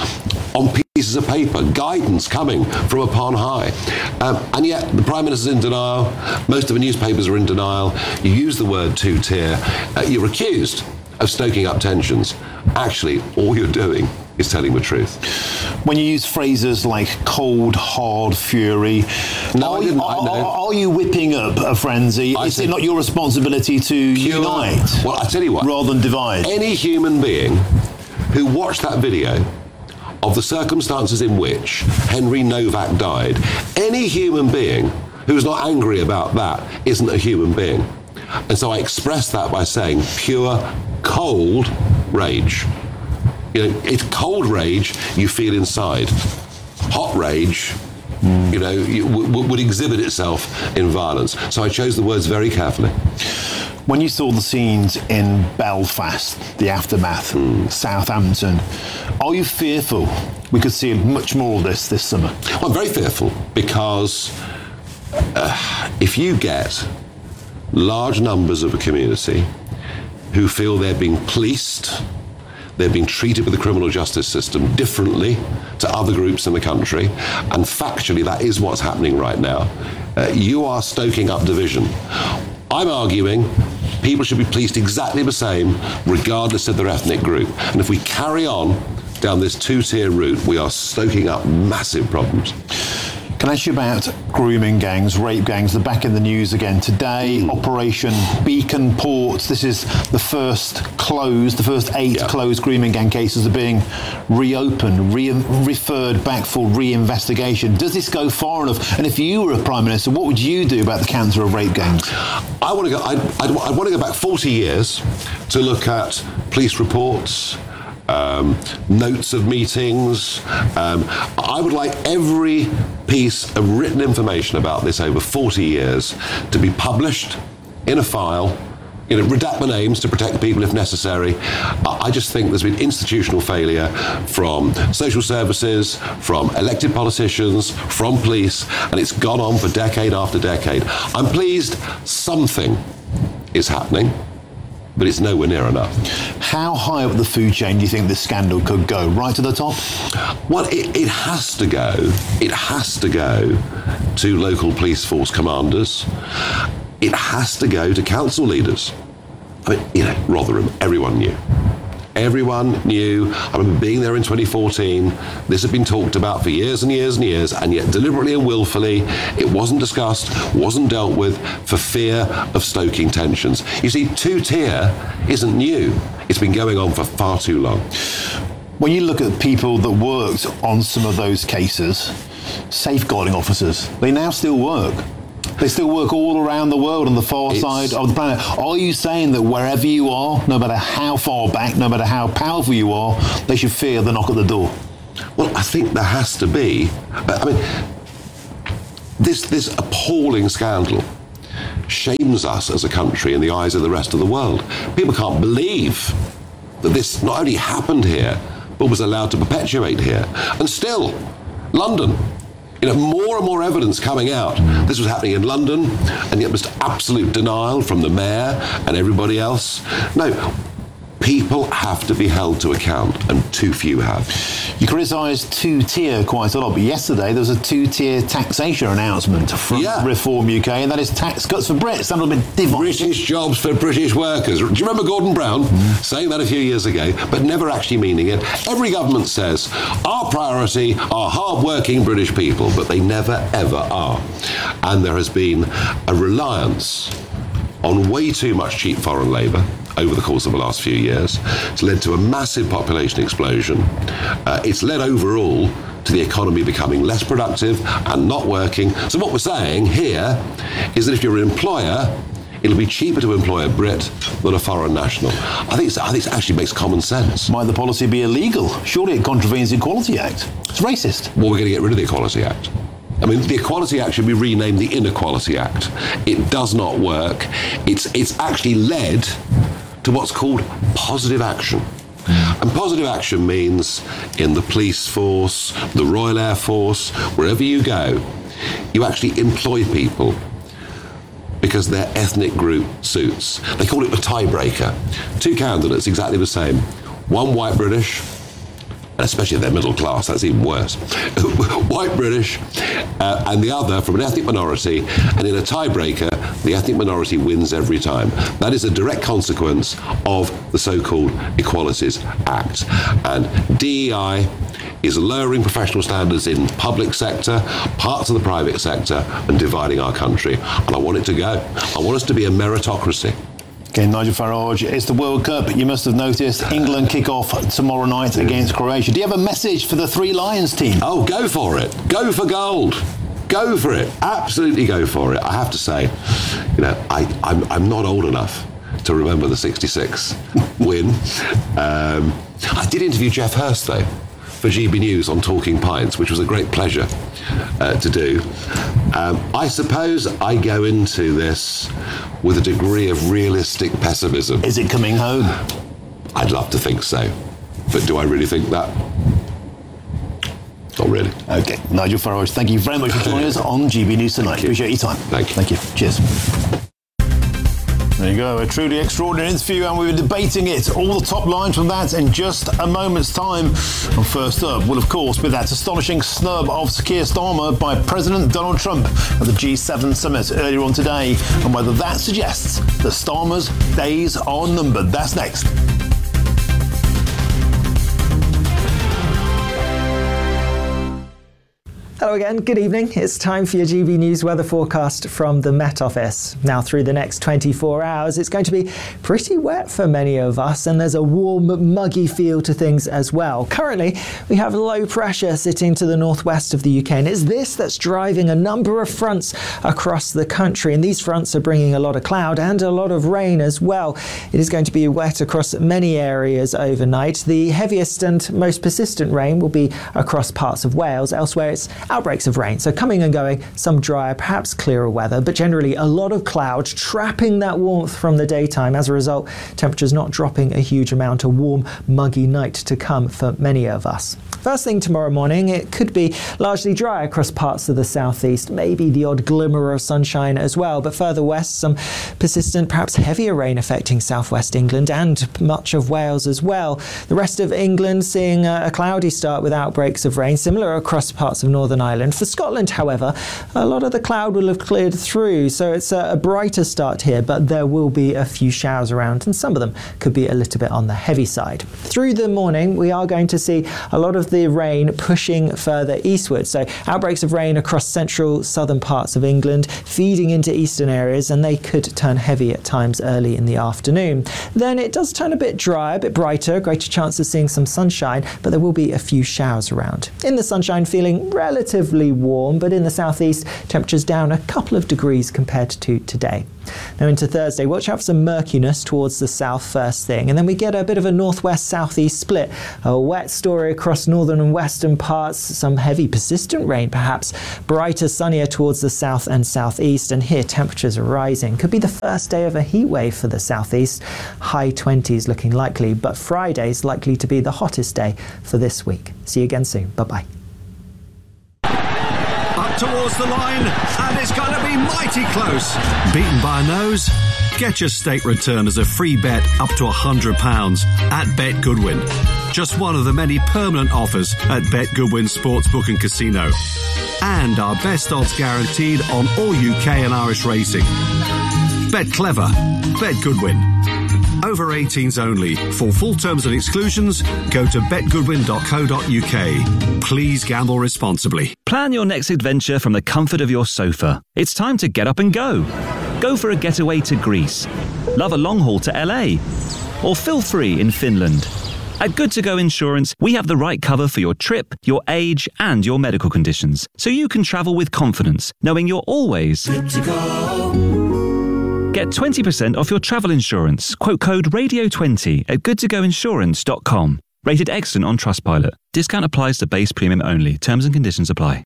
on pieces of paper, guidance coming from up on high. Um, and yet the Prime Minister's in denial, most of the newspapers are in denial. You use the word two-tier, uh, you're accused of stoking up tensions. Actually, all you're doing is telling the truth. When you use phrases like cold, hard fury, no, are, I didn't, you, are, I know. are you whipping up a frenzy? I is it not your responsibility to pure, unite? Well, I tell you what. Rather than divide? Any human being who watched that video of the circumstances in which Henry Novak died, any human being who's not angry about that isn't a human being. And so I express that by saying pure, cold rage. You know, it's cold rage you feel inside. Hot rage, mm. you know, you, w- would exhibit itself in violence. So I chose the words very carefully. When you saw the scenes in Belfast, the aftermath, mm. Southampton, are you fearful we could see much more of this this summer? Well, I'm very fearful because uh, if you get large numbers of a community who feel they're being policed, they're being treated with the criminal justice system differently to other groups in the country, and factually that is what's happening right now. Uh, you are stoking up division. I'm arguing people should be policed exactly the same, regardless of their ethnic group. And if we carry on down this two-tier route, we are stoking up massive problems. Can I ask you about grooming gangs, rape gangs? They're back in the news again today. Mm. Operation Beacon Ports. This is the first closed, the first eight yeah. closed grooming gang cases are being reopened, re- referred back for re-investigation. Does this go far enough? And if you were a Prime Minister, what would you do about the cancer of rape gangs? I want to go. I'd, I'd, I'd want to go back forty years to look at police reports, Um, notes of meetings. Um, I would like every piece of written information about this over forty years to be published in a file. You know, redact the names to protect people if necessary. I just think there's been institutional failure from social services, from elected politicians, from police, and it's gone on for decade after decade. I'm pleased something is happening, but it's nowhere near enough. How high up the food chain do you think this scandal could go? Right to the top? Well, it, it has to go. It has to go to local police force commanders. It has to go to council leaders. I mean, you know, Rotherham, everyone knew. Everyone knew. I remember being there in twenty fourteen. This had been talked about for years and years and years, and yet deliberately and willfully, it wasn't discussed, wasn't dealt with for fear of stoking tensions. You see, two-tier isn't new. It's been going on for far too long. When you look at people that worked on some of those cases, safeguarding officers, they now still work. They still work all around the world on the far it's, side of the planet. Are you saying that wherever you are, no matter how far back, no matter how powerful you are, they should fear the knock at the door? Well, I think there has to be. I mean, this, this appalling scandal shames us as a country in the eyes of the rest of the world. People can't believe that this not only happened here, but was allowed to perpetuate here. And still, London. You know, more and more evidence coming out. This was happening in London, and yet just absolute denial from the mayor and everybody else. No, people have to be held to account, and too few have. You criticise two-tier quite a lot, but yesterday there was a two-tier taxation announcement from yeah. Reform U K, and that is tax cuts for Brits. That would have been divisive. British jobs for British workers. Do you remember Gordon Brown mm. saying that a few years ago, but never actually meaning it? Every government says, our priority are hard-working British people, but they never, ever are. And there has been a reliance on way too much cheap foreign labour over the course of the last few years. It's led to a massive population explosion. Uh, it's led overall to the economy becoming less productive and not working. So what we're saying here is that if you're an employer, it'll be cheaper to employ a Brit than a foreign national. I think, it's, I think it actually makes common sense. Might the policy be illegal? Surely it contravenes the Equality Act. It's racist. Well, we're going to get rid of the Equality Act. I mean, the Equality Act should be renamed the Inequality Act. It does not work. It's, it's actually led to what's called positive action. And positive action means in the police force, the Royal Air Force, wherever you go, you actually employ people because their ethnic group suits. They call it a tiebreaker. Two candidates, exactly the same. One white British, and especially if they're middle class, that's even worse. White British, uh, and the other from an ethnic minority, and in a tiebreaker, the ethnic minority wins every time. That is a direct consequence of the so-called Equalities Act. And D E I is lowering professional standards in public sector, parts of the private sector, and dividing our country. And I want it to go. I want us to be a meritocracy. Okay, Nigel Farage, it's the World Cup. You must have noticed England kick off tomorrow night against Croatia. Do you have a message for the Three Lions team? Oh, go for it. Go for gold. Go for it. Absolutely go for it. I have to say, you know, I, I'm, I'm not old enough to remember the sixty-six win. Um, I did interview Jeff Hurst, though, for G B News on Talking Pints, which was a great pleasure uh, to do. Um, I suppose I go into this with a degree of realistic pessimism. Is it coming home? I'd love to think so. But do I really think that? Not really. Okay. Nigel Farage, thank you very much for joining us on G B News tonight. Appreciate your time. Thank you. Thank you. Cheers. There you go, a truly extraordinary interview, and we were debating it. All the top lines from that in just a moment's time. And first up will, of course, be that astonishing snub of Keir Starmer by President Donald Trump at the G seven summit earlier on today, and whether that suggests that Starmer's days are numbered. That's next. Hello again, good evening. It's time for your G B News weather forecast from the Met Office. Now, through the next twenty-four hours, it's going to be pretty wet for many of us, and there's a warm, muggy feel to things as well. Currently, we have low pressure sitting to the northwest of the U K, and it's this that's driving a number of fronts across the country, and these fronts are bringing a lot of cloud and a lot of rain as well. It is going to be wet across many areas overnight. The heaviest and most persistent rain will be across parts of Wales. Elsewhere, it's outbreaks of rain, so coming and going, some drier, perhaps clearer weather, but generally a lot of cloud trapping that warmth from the daytime. As a result, temperatures not dropping a huge amount, a warm, muggy night to come for many of us. First thing tomorrow morning, it could be largely dry across parts of the southeast, maybe the odd glimmer of sunshine as well, but further west, some persistent, perhaps heavier rain affecting southwest England and much of Wales as well. The rest of England seeing a cloudy start with outbreaks of rain, similar across parts of Northern Ireland. For Scotland, however, a lot of the cloud will have cleared through, so it's a, a brighter start here, but there will be a few showers around, and some of them could be a little bit on the heavy side. Through the morning, we are going to see a lot of the rain pushing further eastward, so outbreaks of rain across central, southern parts of England, feeding into eastern areas, and they could turn heavy at times early in the afternoon. Then it does turn a bit dry, a bit brighter, greater chance of seeing some sunshine, but there will be a few showers around. In the sunshine, feeling relatively warm, but in the southeast, temperatures down a couple of degrees compared to today. Now into Thursday, watch out for some murkiness towards the south first thing, and then we get a bit of a northwest-southeast split. A wet story across northern and western parts, some heavy persistent rain perhaps, brighter, sunnier towards the south and southeast, and here temperatures are rising. Could be the first day of a heat wave for the southeast, high twenties looking likely, but Friday's likely to be the hottest day for this week. See you again soon. Bye-bye. Towards the line, and it's going to be mighty close. Beaten by a nose? Get your stake return as a free bet up to one hundred pounds at Bet Goodwin. Just one of the many permanent offers at Bet Goodwin Sportsbook and Casino. And our best odds guaranteed on all U K and Irish racing. Bet clever. Bet Goodwin. Over eighteens only. For full terms and exclusions, go to bet goodwin dot co dot U K. Please gamble responsibly. Plan your next adventure from the comfort of your sofa. It's time to get up and go. Go for a getaway to Greece. Love a long haul to L A. Or feel free in Finland. At Good To Go Insurance, we have the right cover for your trip, your age, and your medical conditions, so you can travel with confidence, knowing you're always good to go. Get twenty percent off your travel insurance. Quote code radio twenty at good to go insurance dot com. Rated excellent on Trustpilot. Discount applies to base premium only. Terms and conditions apply.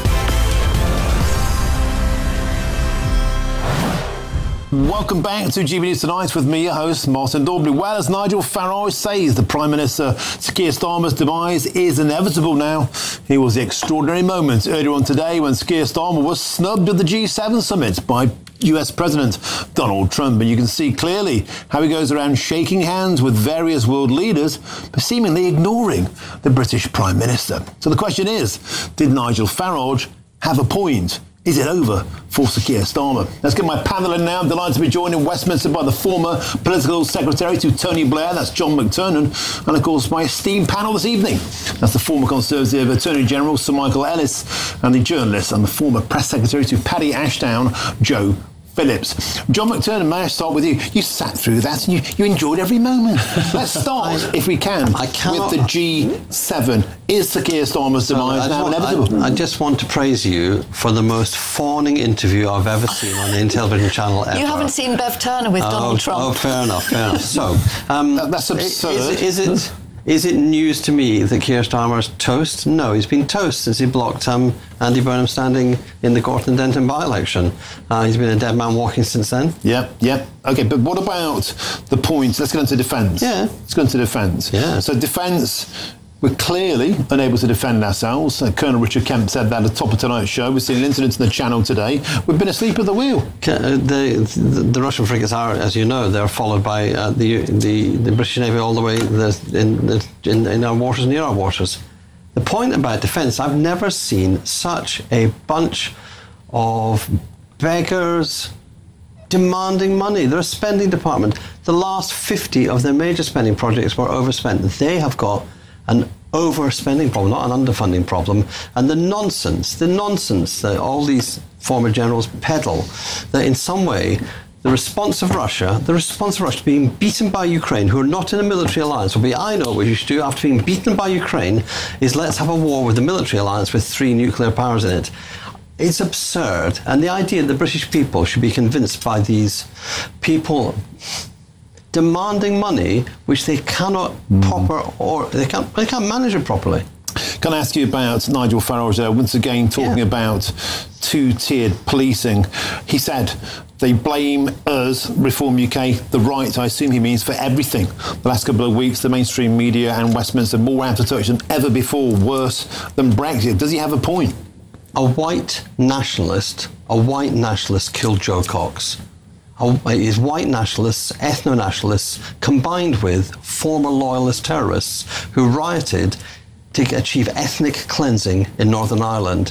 Welcome back to G B News Tonight with me, your host, Martin Daubney. Well, as Nigel Farage says, the Prime Minister Keir Starmer's demise is inevitable now. It was the extraordinary moment earlier on today when Keir Starmer was snubbed at the G seven summit by U S President Donald Trump. And you can see clearly how he goes around shaking hands with various world leaders, but seemingly ignoring the British Prime Minister. So the question is, did Nigel Farage have a point? Is it over for Sir Keir Starmer? Let's get my panel in now. I'm delighted to be joined in Westminster by the former political secretary to Tony Blair, that's John McTernan, and of course my esteemed panel this evening. That's the former Conservative Attorney General Sir Michael Ellis, and the journalist and the former press secretary to Paddy Ashdown, Joe Phillips. John McTernan, may I start with you? You sat through that and you, you enjoyed every moment. Let's start, if we can, I with the G seven. Is Sir Keir Starmer's demise so now inevitable? I, I just want to praise you for the most fawning interview I've ever seen on the television channel ever. You haven't seen Bev Turner with oh, Donald Trump. Oh, fair enough, fair enough. So, um, that, that's absurd. Is, is it... Is it news to me that Keir Starmer's toast? No, he's been toast since he blocked um, Andy Burnham standing in the Gorton Denton by-election. Uh, he's been a dead man walking since then. Yep, yep. OK, but what about the points? Let's go into defence. Yeah. Let's go into defence. Yeah. So defence, we're clearly unable to defend ourselves. Uh, Colonel Richard Kemp said that at the top of tonight's show. We've seen incidents in the Channel today. We've been asleep at the wheel. The, the, the Russian frigates are, as you know, they're followed by uh, the, the the British Navy all the way in, in, in our waters, near our waters. The point about defence, I've never seen such a bunch of beggars demanding money. They're a spending department. The last fifty of their major spending projects were overspent. They have got an overspending problem, not an underfunding problem. And the nonsense, the nonsense that all these former generals peddle, that in some way the response of Russia, the response of Russia to being beaten by Ukraine, who are not in a military alliance, will be, I know what you should do after being beaten by Ukraine, is let's have a war with a military alliance with three nuclear powers in it. It's absurd. And the idea that the British people should be convinced by these people demanding money which they cannot mm. proper or they can't they can't manage it properly. Can I ask you about Nigel Farage there, once again talking yeah. about two-tiered policing? He said they blame us, Reform U K, the right, I assume he means, for everything. The last couple of weeks, the mainstream media and Westminster more out of touch than ever before, worse than Brexit. Does he have a point? A white nationalist, a white nationalist killed Joe Cox. Is white nationalists, ethno-nationalists, combined with former loyalist terrorists who rioted to achieve ethnic cleansing in Northern Ireland.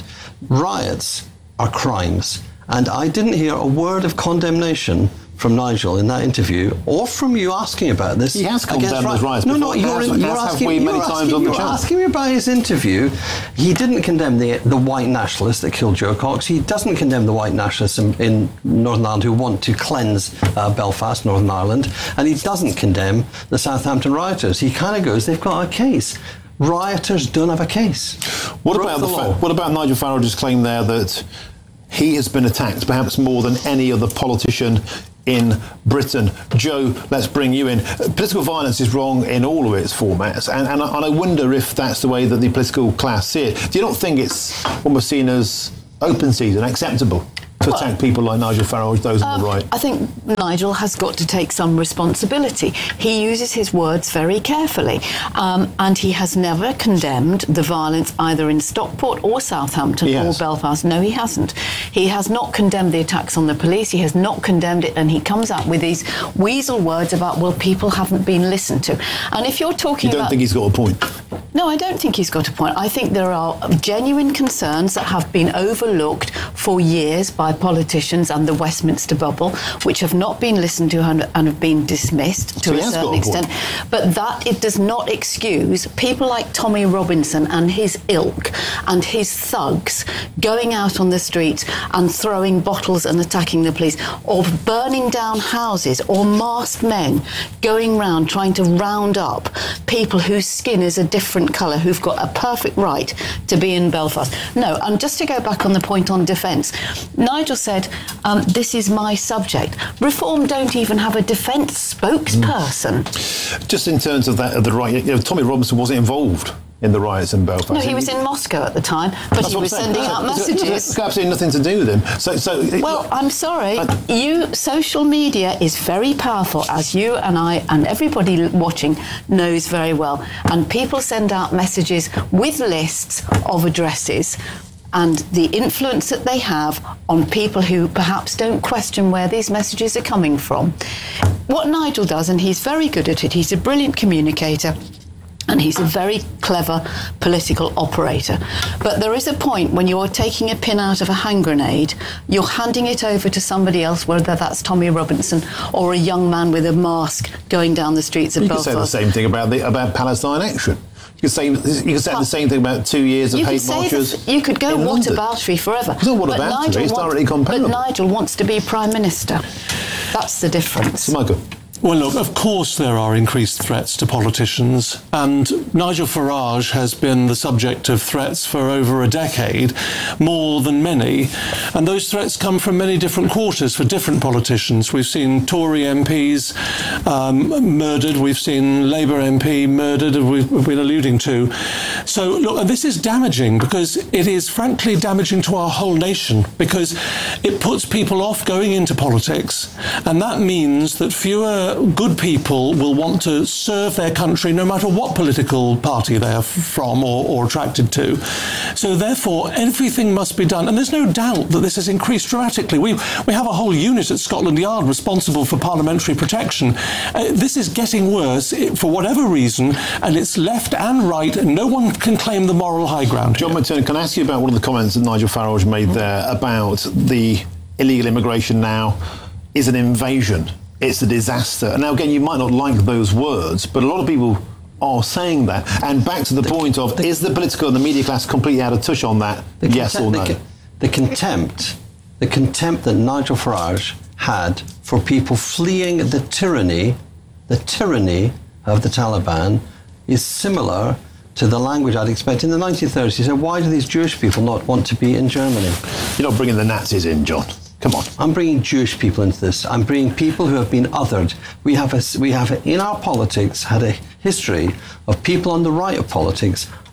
Riots are crimes. And I didn't hear a word of condemnation from Nigel in that interview, or from you asking about this. He has condemned those riots. No, no, you're, in, you're asking, you're many asking, times on the you're asking me about his interview. He didn't condemn the the white nationalists that killed Joe Cox. He doesn't condemn the white nationalists in, in Northern Ireland who want to cleanse uh, Belfast, Northern Ireland, and he doesn't condemn the Southampton rioters. He kind of goes, they've got a case. Rioters don't have a case. What Broke about the, the fa- what about Nigel Farage's claim there that he has been attacked perhaps more than any other politician in Britain? Joe, let's bring you in. Political violence is wrong in all of its formats, and, and, and I wonder if that's the way that the political class see it. Do you not think it's almost seen as open season, acceptable to well, attack people like Nigel Farage, those um, on the right? I think Nigel has got to take some responsibility. He uses his words very carefully, um, and he has never condemned the violence either in Stockport or Southampton or Belfast. No, he hasn't. He has not condemned the attacks on the police. He has not condemned it, and he comes out with these weasel words about, well, people haven't been listened to. And if you're talking You don't about, think he's got a point? No, I don't think he's got a point. I think there are genuine concerns that have been overlooked for years by politicians and the Westminster bubble, which have not been listened to and, and have been dismissed to so a certain extent. But that it does not excuse people like Tommy Robinson and his ilk and his thugs going out on the streets and throwing bottles and attacking the police, or burning down houses, or masked men going round trying to round up people whose skin is a different colour, who've got a perfect right to be in Belfast. No, and just to go back on the point on defence, Nigel said, um, this is my subject. Reform don't even have a defence spokesperson. Mm. Just in terms of that, of the right, you know, Tommy Robinson wasn't involved in the riots in Belfast. No, he was in Moscow at the time, but That's he was sending out messages. It's got absolutely nothing to do with him. So, so well, I'm sorry. I, you, social media is very powerful, as you and I and everybody watching knows very well. And people send out messages with lists of addresses, and the influence that they have on people who perhaps don't question where these messages are coming from. What Nigel does, and he's very good at it, he's a brilliant communicator, and he's a very clever political operator. But there is a point when you're taking a pin out of a hand grenade, you're handing it over to somebody else, whether that's Tommy Robinson or a young man with a mask going down the streets of you Belfast. You could say the same thing about the about Palestine Action. You could say you could say the same thing about two years of you hate marches. The, you could go whataboutery forever. It's not whataboutery, it's directly comparable. But Nigel wants to be Prime Minister. That's the difference. Michael. Well, look, of course there are increased threats to politicians, and Nigel Farage has been the subject of threats for over a decade, more than many, and those threats come from many different quarters for different politicians. We've seen Tory M Ps um, murdered, we've seen Labour M P murdered, we've, we've been alluding to. So, look, this is damaging because it is frankly damaging to our whole nation, because it puts people off going into politics, and that means that fewer good people will want to serve their country no matter what political party they are from or, or attracted to. So therefore, everything must be done. And there's no doubt that this has increased dramatically. We, we have a whole unit at Scotland Yard responsible for parliamentary protection. Uh, this is getting worse for whatever reason, and it's left and right, and no one can claim the moral high ground. John McTurnan, can I ask you about one of the comments that Nigel Farage made there about the illegal immigration now is an invasion? It's a disaster. And now, again, you might not like those words, but a lot of people are saying that. And back to the, the point of, the, is the political and the media class completely out of touch on that, yes or no? The, the contempt, the contempt that Nigel Farage had for people fleeing the tyranny, the tyranny of the Taliban, is similar to the language I'd expect in the nineteen thirties. He said, why do these Jewish people not want to be in Germany? You're not bringing the Nazis in, John. Come on. I'm bringing Jewish people into this. I'm bringing people who have been othered. We have, a, we have in our politics had a history of people on the right of politics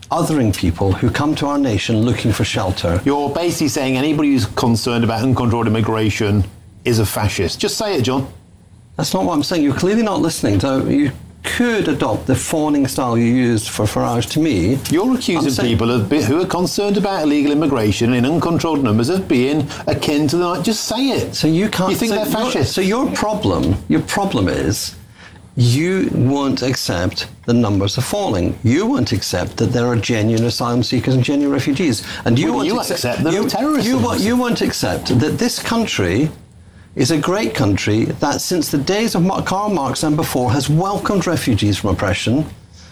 othering people who come to our nation looking for shelter. You're basically saying anybody who's concerned about uncontrolled immigration is a fascist. Just say it, John. That's not what I'm saying. You're clearly not listening. So you could adopt the fawning style you used for Farage to me. You're accusing saying, people of, who are concerned about illegal immigration in uncontrolled numbers of being akin to the... Just say it. So you can't... You think so they're fascists? So your problem, your problem is you won't accept the numbers are falling. You won't accept that there are genuine asylum seekers and genuine refugees. And you well, won't you accept, accept there you, are terrorists. You, you, you won't accept that this country is a great country that since the days of Karl Marx and before has welcomed refugees from oppression.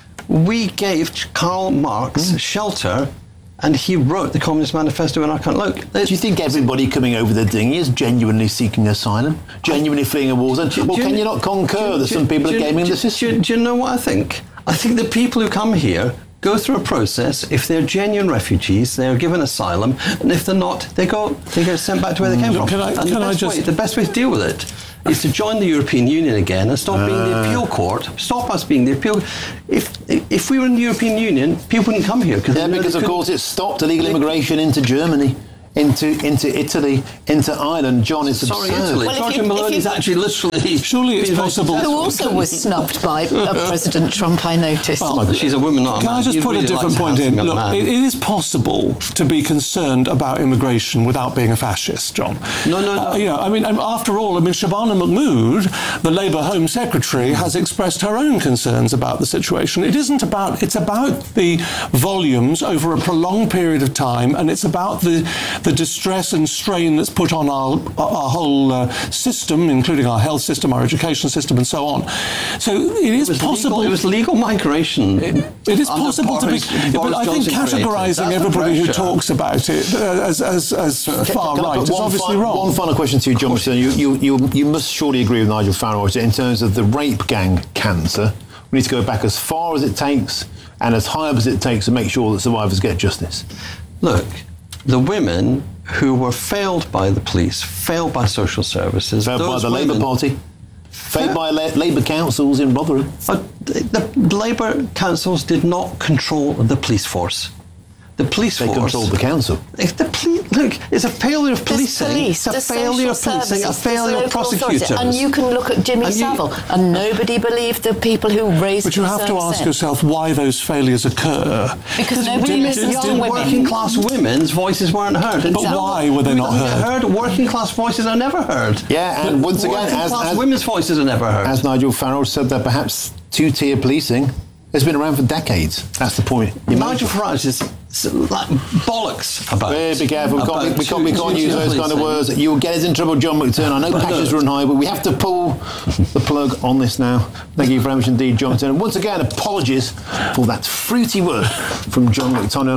We gave Karl Marx mm. shelter and he wrote the Communist Manifesto in our country. Look, do you think everybody coming over the dinghy is genuinely seeking asylum? Genuinely fleeing a war zone? Well, can you not concur that some people are gaming the system? Do you know what I think? I think the people who come here go through a process. If they're genuine refugees, they're given asylum, and if they're not, they go they get sent back to where they came Look, from. Can I, and can the, I best just... way, the best way to deal with it is to join the European Union again and stop uh, being the appeal court. Stop us being the appeal. If if we were in the European Union, people wouldn't come here because yeah, because of course it stopped illegal immigration into Germany. Into into Italy, into Ireland. John is Sorry, absurd. Italy. Well, Giorgia Meloni is actually literally... Surely it's possible... Who also was snubbed by uh, President Trump, I noticed. Well, she's a woman, not a Can man. I just You'd put really a different like point in? Look, man. it is possible to be concerned about immigration without being a fascist, John. No, no, no. Uh, you know, I mean, after all, I mean, Shabana Mahmood, the Labour Home Secretary, has expressed her own concerns about the situation. It isn't about... It's about the volumes over a prolonged period of time, and it's about the, the distress and strain that's put on our our whole uh, system, including our health system, our education system, and so on. So it is it possible. Legal, it was legal migration. It, it is possible Boris, to be. Yeah, but I think categorising everybody who talks about it uh, as as, as okay, far right is obviously fi- wrong. One final question to you, John. You, you you you must surely agree with Nigel Farage in terms of the rape gang cancer. We need to go back as far as it takes and as high up as it takes to make sure that survivors get justice. Look, the women who were failed by the police, failed by social services. Failed by the women, Labour Party. Failed by la- Labour councils in Rotherham. But the, the Labour councils did not control the police force. The police they force... They controlled the council. If the police... Look, it's a failure of policing. Police, it's a failure of policing, a failure of prosecutors. And you can look at Jimmy and Savile, you, and nobody believed the people who raised But you have to ask yourself why those failures occur. Because nobody listens to women. Working class women's voices weren't heard. But exactly. why were they not heard? heard? Working class voices are never heard. Yeah, and but once again, working as, class as women's voices are never heard. As Nigel Farage said, that perhaps two-tier policing has been around for decades. That's the point. You Nigel Farage is like bollocks about it. Be careful. We can't, we can't, we can't use those kind of words. You'll get us in trouble, John McTurnan. I know passions run high, but we have to pull the plug on this now. Thank you very much indeed, John McTurnan. Once again, apologies for that fruity word from John McTurnan.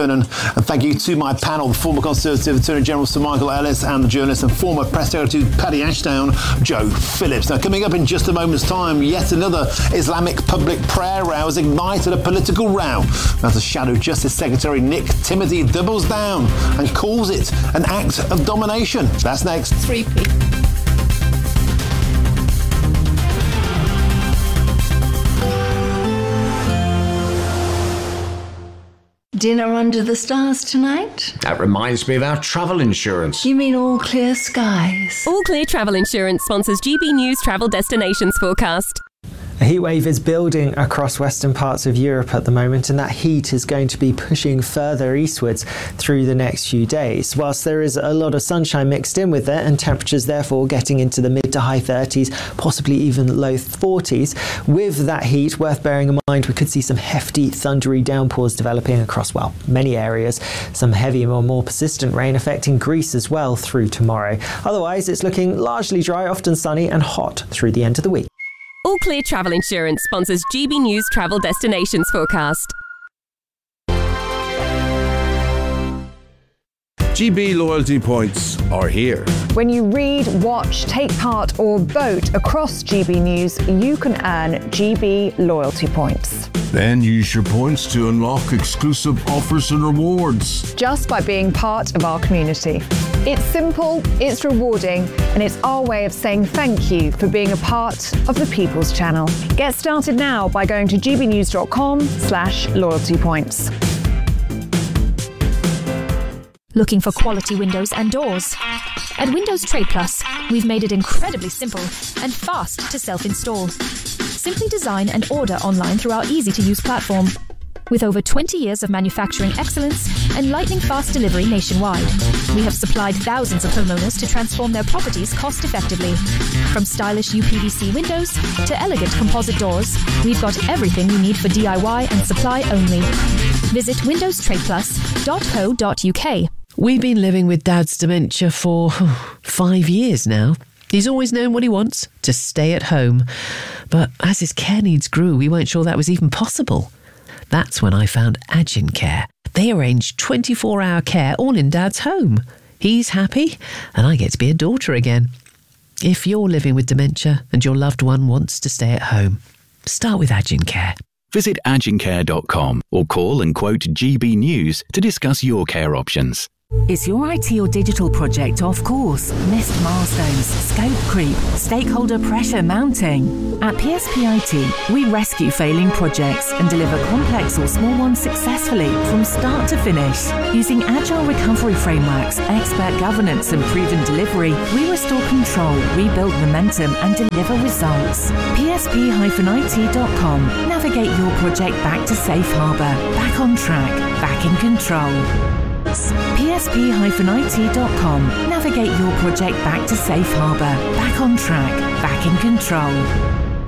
And thank you to my panel, the former Conservative Attorney General Sir Michael Ellis and the journalist and former Press Secretary Paddy Ashdown, Joe Phillips. Now, coming up in just a moment's time, yet another Islamic public prayer row has ignited a political row as the Shadow Justice Secretary Nick Timothy doubles down and calls it an act of domination. That's next. Three people. Dinner under the stars tonight? That reminds me of our travel insurance. You mean All Clear Skies? All Clear Travel Insurance sponsors G B News Travel Destinations Forecast. A heatwave is building across western parts of Europe at the moment, and that heat is going to be pushing further eastwards through the next few days. Whilst there is a lot of sunshine mixed in with it, and temperatures therefore getting into the mid to high thirties, possibly even low forties, with that heat, worth bearing in mind, we could see some hefty thundery downpours developing across, well, many areas. Some heavy or more persistent rain affecting Greece as well through tomorrow. Otherwise, it's looking largely dry, often sunny and hot through the end of the week. All Clear Travel Insurance sponsors G B News Travel Destinations Forecast. G B loyalty points are here. When you read, watch, take part or vote across G B News, you can earn G B loyalty points. Then use your points to unlock exclusive offers and rewards. Just by being part of our community. It's simple, it's rewarding, and it's our way of saying thank you for being a part of the People's Channel. Get started now by going to gbnews.com slash loyalty points. Looking for quality windows and doors? At Windows Trade Plus, we've made it incredibly simple and fast to self-install. Simply design and order online through our easy-to-use platform. With over twenty years of manufacturing excellence and lightning-fast delivery nationwide, we have supplied thousands of homeowners to transform their properties cost-effectively. From stylish U P V C windows to elegant composite doors, we've got everything you need for D I Y and supply only. Visit windows trade plus dot co dot U K. We've been living with Dad's dementia for five years now. He's always known what he wants, to stay at home. But as his care needs grew, we weren't sure that was even possible. That's when I found Agincare. They arrange twenty-four hour care all in Dad's home. He's happy, and I get to be a daughter again. If you're living with dementia and your loved one wants to stay at home, start with Agincare. Visit agincare dot com or call and quote G B News to discuss your care options. Is your I T or digital project off course? Missed milestones, scope creep, stakeholder pressure mounting? At P S P I T, we rescue failing projects and deliver complex or small ones successfully from start to finish. Using agile recovery frameworks, expert governance and proven delivery, we restore control, rebuild momentum and deliver results. P S P I T dot com. Navigate your project back to safe harbour, back on track, back in control. P S P I T dot com. Navigate your project back to safe harbour, back on track, back in control.